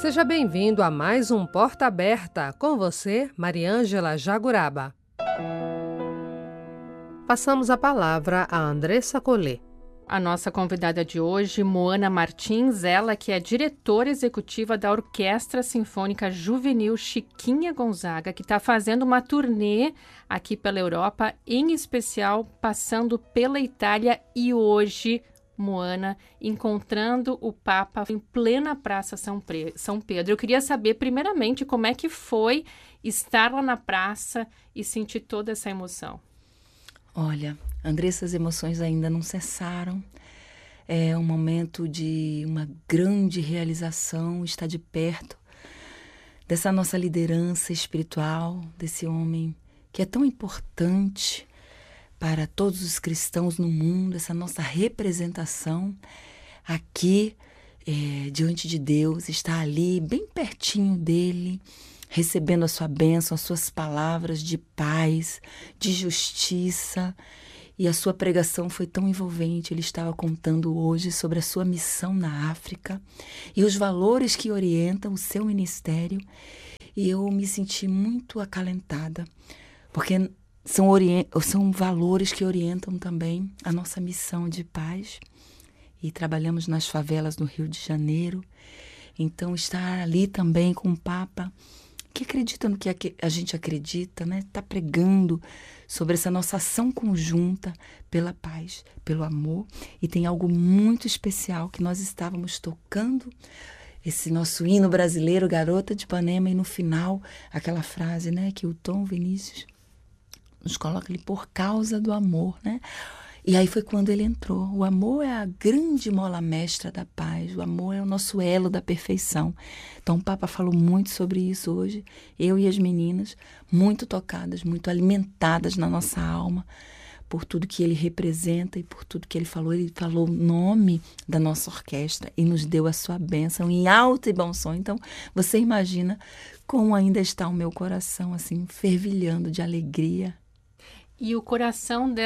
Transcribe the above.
Seja bem-vindo a mais um Porta Aberta, com você, Mariângela Jaguraba. Passamos a palavra a Andressa Collet. A nossa convidada de hoje, Moana Martins, ela que é diretora executiva da Orquestra Sinfônica Juvenil Chiquinha Gonzaga, que está fazendo uma turnê aqui pela Europa, em especial passando pela Itália, e hoje, Moana, encontrando o Papa em plena Praça São Pedro. Eu queria saber, primeiramente, como é que foi estar lá na praça e sentir toda essa emoção. Olha, Andressa, as emoções ainda não cessaram. É um momento de uma grande realização, estar de perto dessa nossa liderança espiritual, desse homem que é tão importante para todos os cristãos no mundo, essa nossa representação aqui diante de Deus, está ali bem pertinho dele, recebendo a sua bênção, as suas palavras de paz, de justiça. E a sua pregação foi tão envolvente. Ele estava contando hoje sobre a sua missão na África e os valores que orientam o seu ministério. E eu me senti muito acalentada, porque são valores que orientam também a nossa missão de paz. E trabalhamos nas favelas do Rio de Janeiro. Então, estar ali também com o Papa, que acredita no que a gente acredita, né? Está pregando sobre essa nossa ação conjunta pela paz, pelo amor. E tem algo muito especial que nós estávamos tocando, esse nosso hino brasileiro, Garota de Ipanema, e no final, aquela frase, né, que o Tom Vinícius nos coloca ali, por causa do amor, né? E aí foi quando ele entrou. O amor é a grande mola mestra da paz. O amor é o nosso elo da perfeição. Então o Papa falou muito sobre isso hoje. Eu e as meninas, muito tocadas, muito alimentadas na nossa alma, por tudo que ele representa e por tudo que ele falou. Ele falou o nome da nossa orquestra e nos deu a sua bênção em alto e bom som. Então você imagina como ainda está o meu coração, assim, fervilhando de alegria. E o coração